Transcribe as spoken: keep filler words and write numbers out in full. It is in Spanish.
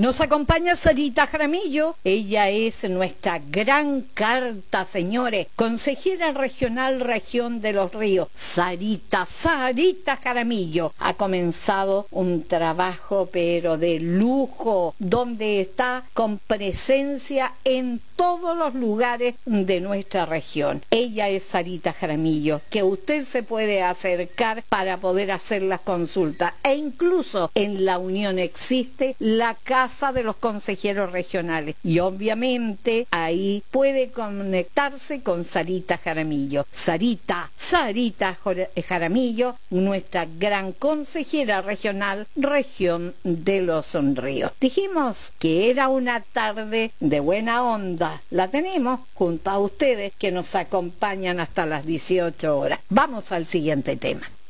Nos acompaña Sarita Jaramillo, ella es nuestra gran carta, señores, consejera regional Región de los Ríos. Sarita, Sarita Jaramillo ha comenzado un trabajo pero de lujo, donde está con presencia en todos los lugares de nuestra región. Ella es Sarita Jaramillo, que usted se puede acercar para poder hacer las consultas, e incluso en la Unión existe la Casa de los Consejeros Regionales, y obviamente ahí puede conectarse con Sarita Jaramillo. Sarita, Sarita Jaramillo, nuestra gran consejera regional, Región de los Ríos. Dijimos que era una tarde de buena onda. La tenemos junto a ustedes que nos acompañan hasta las dieciocho horas. Vamos al siguiente tema.